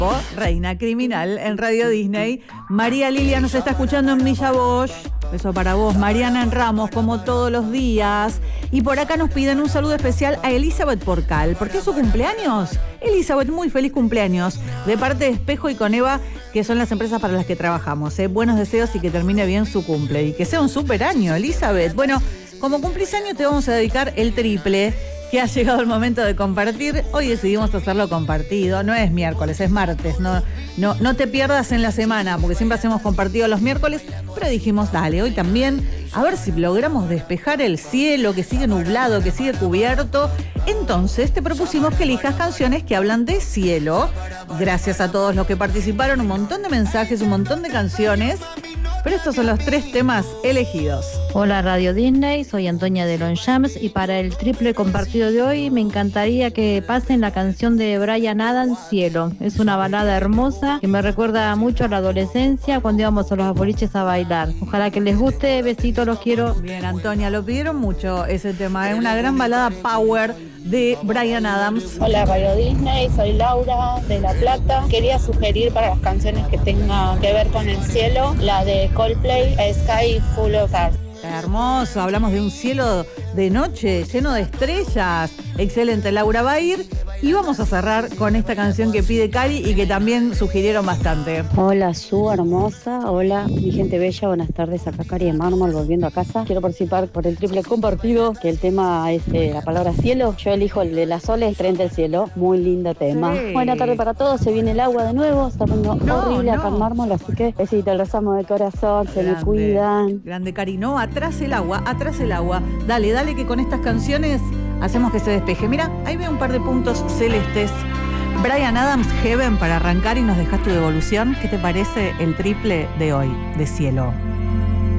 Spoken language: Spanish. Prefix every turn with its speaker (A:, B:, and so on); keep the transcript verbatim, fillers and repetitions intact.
A: Reina Criminal en Radio Disney. María Lilia nos está escuchando en Villa Bosch. Beso para vos. Mariana en Ramos, como todos los días. Y por acá nos piden un saludo especial a Elizabeth Porcal. ¿Por qué es su cumpleaños? Elizabeth, muy feliz cumpleaños. De parte de Espejo y Coneva, que son las empresas para las que trabajamos. ¿eh? Buenos deseos y que termine bien su cumple. Y que sea un super año, Elizabeth. Bueno, como cumplís año te vamos a dedicar el triple, que ha llegado el momento de compartir. Hoy decidimos hacerlo compartido. No es miércoles, es martes. No, no, no te pierdas en la semana, porque siempre hacemos compartido los miércoles. Pero dijimos, dale, hoy también, a ver si logramos despejar el cielo, que sigue nublado, que sigue cubierto. Entonces te propusimos que elijas canciones que hablan de cielo. Gracias a todos los que participaron, un montón de mensajes, un montón de canciones. Pero estos son los tres temas elegidos.
B: Hola Radio Disney, soy Antonia de Longchamps y para el triple compartido de hoy me encantaría que pasen la canción de Bryan Adams, Cielo. Es una balada hermosa que me recuerda mucho a la adolescencia cuando íbamos a los boliches a bailar. Ojalá que les guste, besitos, los quiero.
A: Bien, Antonia, lo pidieron mucho ese tema. Es una gran balada power de Bryan Adams.
C: Hola Radio Disney, soy Laura de La Plata. Quería sugerir para las canciones que tengan que ver con el cielo, la de Coldplay, Sky Full of Stars.
A: Hermoso, hablamos de un cielo de noche lleno de estrellas. Excelente, Laura va a ir. Y vamos a cerrar con esta canción que pide Cari y que también sugirieron bastante.
D: Hola, Su hermosa. Hola, mi gente bella. Buenas tardes. Acá Cari de Mármol, volviendo a casa. Quiero participar por el triple compartido, que el tema es eh, la palabra cielo. Yo elijo el de la Sole, Tren del Cielo. Muy lindo tema. Sí. Buena tarde para todos. Se viene el agua de nuevo. Está poniendo no, horrible no. acá en Mármol, así que besito, los amo de corazón. Se
A: grande,
D: me cuidan.
A: Grande, Cari. No, atrás el agua, atrás el agua. Dale, dale, que con estas canciones hacemos que se despeje. Mira, ahí veo un par de puntos celestes. Bryan Adams, Heaven, para arrancar y nos dejas tu devolución. ¿Qué te parece el triple de hoy, de cielo?